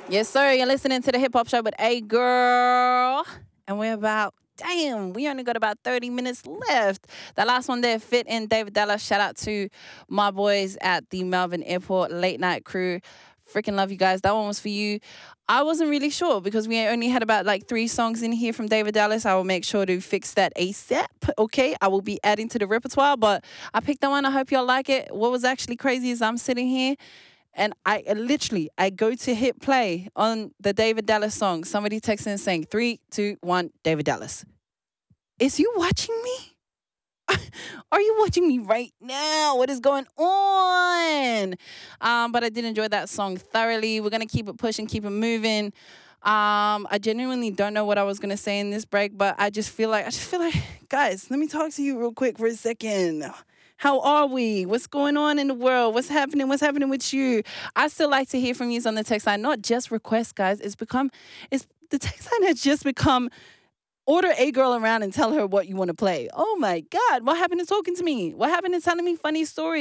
Yes, sir. You're listening to the Hip Hop Show with A Girl. And we only got about 30 minutes left. The last one there, Fit in David Dallas. Shout out to my boys at the Melbourne Airport late night crew. Freaking love you guys. That one was for you. I wasn't really sure because we only had about like 3 songs in here from David Dallas. I will make sure to fix that ASAP. Okay, I will be adding to the repertoire, but I picked that one. I hope y'all like it. What was actually crazy is I'm sitting here and I go to hit play on the David Dallas song. Somebody texts in saying 3, 2, 1, David Dallas. Is you watching me? Are you watching me right now? What is going on? But I did enjoy that song thoroughly. We're going to keep it pushing, keep it moving. I genuinely don't know what I was going to say in this break, but I just feel like, guys, let me talk to you real quick for a second. How are we? What's going on in the world? What's happening? What's happening with you? I still like to hear from you on the text line, not just requests, guys. The text line has just become order a girl around and tell her what you want to play. Oh my God. What happened to talking to me? What happened to telling me funny stories?